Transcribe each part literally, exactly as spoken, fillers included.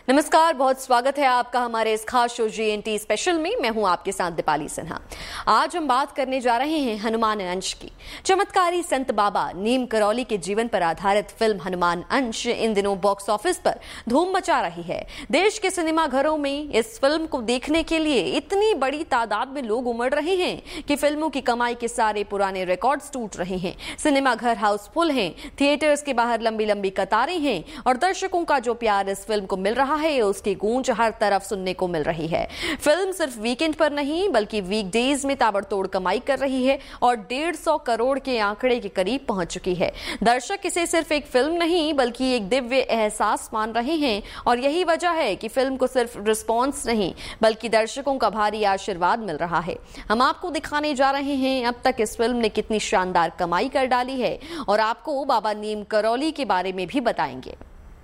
नमस्कार, बहुत स्वागत है आपका हमारे इस खास show G N T special में। मैं हूं आपके साथ दीपाली सिन्हा। आज हम बात करने जा रहे हैं हनुमान अंश की। चमत्कारी संत बाबा नीम करौली के जीवन पर आधारित फिल्म हनुमान अंश इन दिनों बॉक्स ऑफिस पर धूम मचा रही है। देश के सिनेमा घरों में इस फिल्म को देखने के लिए इतनी बड़ी तादाद में लोग उमड़ रहे हैं कि फिल्मों की कमाई के सारे पुराने रिकॉर्ड्स टूट रहे हैं। सिनेमा घर हाउसफुल हैं, थिएटर्स के बाहर लंबी लंबी कतारें हैं और दर्शकों का जो प्यार इस फिल्म को मिल रहा है उसकी गूंज हर तरफ सुनने को मिल रही है। फिल्म सिर्फ वीकेंड पर नहीं बल्कि वीकडेज में ताबड़तोड़ कमाई कर रही है और डेढ़ सौ करोड़ के आंकड़े के करीब पहुंच चुकी है। दर्शक इसे सिर्फ एक फिल्म नहीं बल्कि एक दिव्य एहसास मान रहे हैं और यही वजह है कि फिल्म को सिर्फ रिस्पॉन्स नहीं बल्कि दर्शकों का भारी आशीर्वाद मिल रहा है। हम आपको दिखाने जा रहे हैं अब तक इस फिल्म ने कितनी शानदार कमाई कर डाली है और आपको बाबा नीम करौली के बारे में भी बताएंगे।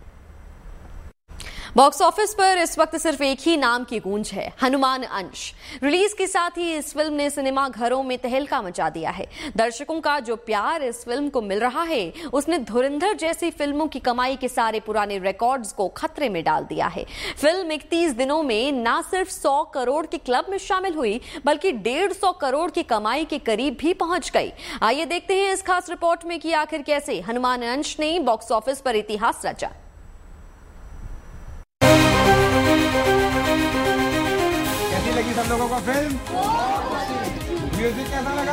बॉक्स ऑफिस पर इस वक्त सिर्फ एक ही नाम की गूंज है, हनुमान अंश। रिलीज के साथ ही इस फिल्म ने सिनेमा घरों में तहलका मचा दिया है। दर्शकों का जो प्यार इस फिल्म को मिल रहा है उसने धुरंधर जैसी फिल्मों की कमाई के सारे पुराने रिकॉर्ड्स को खतरे में डाल दिया है। फिल्म इकतीस दिनों में न सिर्फ सौ करोड़ के क्लब में शामिल हुई बल्कि डेढ़ सौ करोड़ की कमाई के करीब भी पहुंच गई। आइए देखते हैं इस खास रिपोर्ट में कि आखिर कैसे हनुमान अंश ने बॉक्स ऑफिस पर इतिहास रचा। कैसी लगी सब लोगों को फिल्म? म्यूजिक कैसा लगा?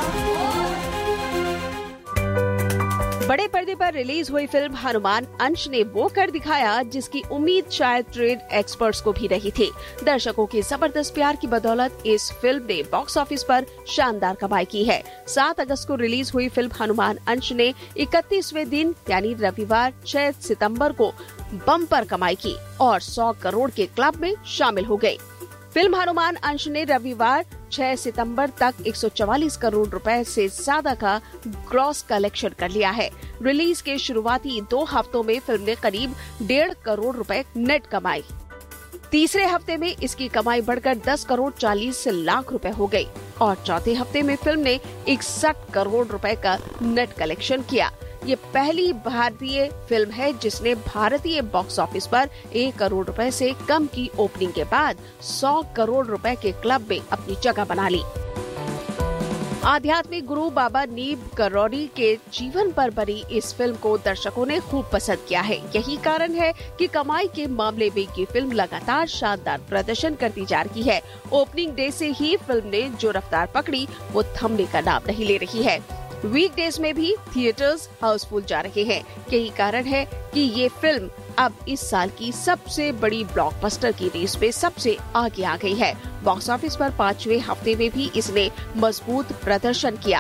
बड़े पर्दे पर रिलीज हुई फिल्म हनुमान अंश ने वो कर दिखाया जिसकी उम्मीद शायद ट्रेड एक्सपर्ट्स को भी नहीं थी। दर्शकों के जबरदस्त प्यार की बदौलत इस फिल्म ने बॉक्स ऑफिस पर शानदार कमाई की है। सात अगस्त को रिलीज हुई फिल्म हनुमान अंश ने इकतीसवें दिन यानी रविवार छह सितंबर को बम्पर कमाई की और सौ करोड़ के क्लब में शामिल हो गई। फिल्म हनुमान अंश ने रविवार छह सितंबर तक एक सौ चवालीस करोड़ रुपए से ज्यादा का ग्रॉस कलेक्शन कर लिया है। रिलीज के शुरुआती दो हफ्तों में फिल्म ने करीब डेढ़ करोड़ रुपए नेट कमाई। तीसरे हफ्ते में इसकी कमाई बढ़कर दस करोड़ चालीस लाख रुपए हो गई और चौथे हफ्ते में फिल्म ने इकसठ करोड़ रुपए का नेट कलेक्शन किया। ये पहली भारतीय फिल्म है जिसने भारतीय बॉक्स ऑफिस पर एक करोड़ रुपए से कम की ओपनिंग के बाद सौ करोड़ रुपए के क्लब में अपनी जगह बना ली। आध्यात्मिक गुरु बाबा नीम करौली के जीवन पर बनी इस फिल्म को दर्शकों ने खूब पसंद किया है। यही कारण है कि कमाई के मामले में ये फिल्म लगातार शानदार प्रदर्शन करती जा रही है। ओपनिंग डे से ही फिल्म ने जो रफ्तार पकड़ी वो थमने का नाम नहीं ले रही है। वीकडेज में भी थिएटर्स हाउसफुल जा रहे हैं। यही कारण है कि ये फिल्म अब इस साल की सबसे बड़ी ब्लॉकबस्टर की रेस में सबसे आगे आ गई है। बॉक्स ऑफिस पर पांचवें हफ्ते में भी इसने मजबूत प्रदर्शन किया।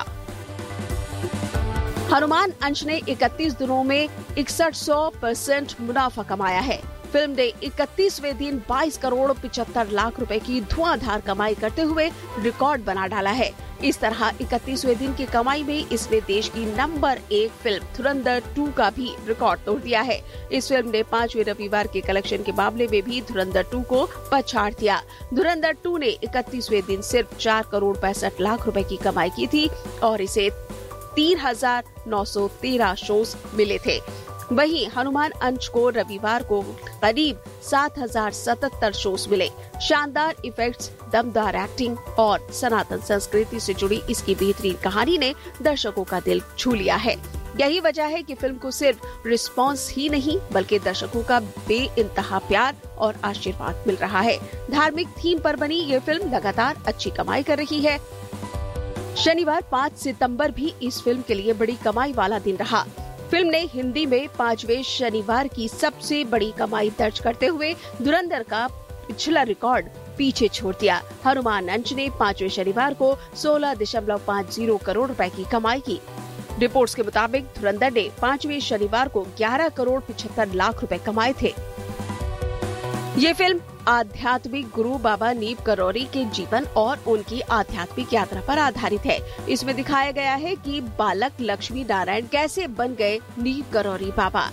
हनुमान अंश ने इकतीस दिनों में इकसठ सौ परसेंट मुनाफा कमाया है। फिल्म ने इकतीसवें दिन बाईस करोड़ पिछहत्तर लाख रुपए की धुआंधार कमाई करते हुए रिकॉर्ड बना डाला है। इस तरह इकतीसवें दिन की कमाई में इसने देश की नंबर एक फिल्म धुरंधर टू का भी रिकॉर्ड तोड़ दिया है। इस फिल्म ने पांचवें रविवार के कलेक्शन के मामले में भी धुरंधर टू को पछाड़ दिया। धुरंधर टू ने इकतीसवें दिन सिर्फ चार करोड़ पैंसठ लाख रुपए की कमाई की थी और इसे तीन हजार नौ सौ तेरह शोज मिले थे। वहीं हनुमान अंश को रविवार को करीब सात हजार सतहत्तर शोज मिले। शानदार इफेक्ट्स, दमदार एक्टिंग और सनातन संस्कृति से जुड़ी इसकी बेहतरीन कहानी ने दर्शकों का दिल छू लिया है। यही वजह है कि फिल्म को सिर्फ रिस्पॉन्स ही नहीं बल्कि दर्शकों का बेइंतहा प्यार और आशीर्वाद मिल रहा है। धार्मिक थीम पर बनी ये फिल्म लगातार अच्छी कमाई कर रही है। शनिवार पाँच सितंबर भी इस फिल्म के लिए बड़ी कमाई वाला दिन रहा। फिल्म ने हिंदी में पांचवें शनिवार की सबसे बड़ी कमाई दर्ज करते हुए धुरंधर का पिछला रिकॉर्ड पीछे छोड़ दिया। हनुमान अंश ने पांचवें शनिवार को सोलह दशमलव पाँच जीरो करोड़ रुपए की कमाई की। रिपोर्ट्स के मुताबिक धुरंधर ने पांचवें शनिवार को ग्यारह करोड़ पिछहत्तर लाख रुपए कमाए थे। ये फिल्म आध्यात्मिक गुरु बाबा नीम करौली के जीवन और उनकी आध्यात्मिक यात्रा पर आधारित है। इसमें दिखाया गया है कि बालक लक्ष्मी नारायण कैसे बन गए नीम करौली बाबा।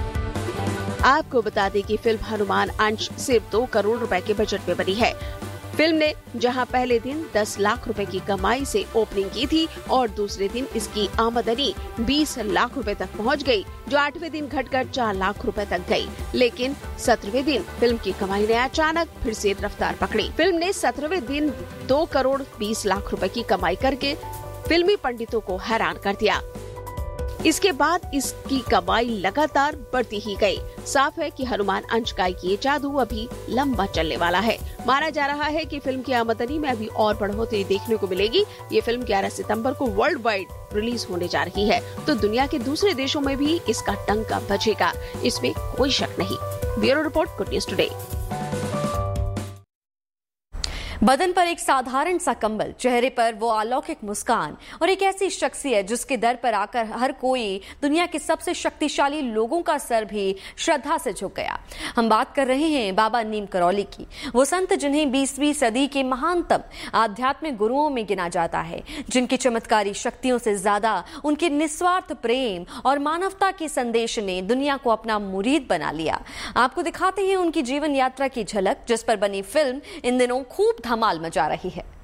आपको बता दें कि फिल्म हनुमान अंश सिर्फ दो करोड़ रुपए के बजट में बनी है। फिल्म ने जहां पहले दिन दस लाख रुपए की कमाई से ओपनिंग की थी और दूसरे दिन इसकी आमदनी बीस लाख रुपए तक पहुंच गई, जो आठवें दिन घटकर चार लाख रुपए तक गई। लेकिन सत्रहवें दिन फिल्म की कमाई ने अचानक फिर से रफ्तार पकड़ी। फिल्म ने सत्रहवें दिन दो करोड़ बीस लाख रुपए की कमाई करके फिल्मी पंडितों को हैरान कर दिया। इसके बाद इसकी कमाई लगातार बढ़ती ही गई। साफ है कि हनुमान अंश का ये जादू अभी लंबा चलने वाला है। माना जा रहा है कि फिल्म की आमदनी में अभी और बढ़ोतरी देखने को मिलेगी। ये फिल्म ग्यारह सितंबर को वर्ल्ड वाइड रिलीज होने जा रही है, तो दुनिया के दूसरे देशों में भी इसका डंका बजेगा, इसमें कोई शक नहीं। Bureau report, good news today. बदन पर एक साधारण सा कंबल, चेहरे पर वो अलौकिक मुस्कान और एक ऐसी शख्सियत जिसके दर पर आकर हर कोई दुनिया के सबसे शक्तिशाली लोगों का सर भी श्रद्धा से झुक गया। हम बात कर रहे हैं बाबा नीम करौली की, वो संत जिन्हें बीसवीं सदी के महानतम आध्यात्मिक गुरुओं में गिना जाता है, जिनकी चमत्कारी शक्तियों से ज्यादा उनके निस्वार्थ प्रेम और मानवता के संदेश ने दुनिया को अपना मुरीद बना लिया। आपको दिखाते हैं उनकी जीवन यात्रा की झलक, जिस पर बनी फिल्म इन दिनों खूब धमाल मचा रही है।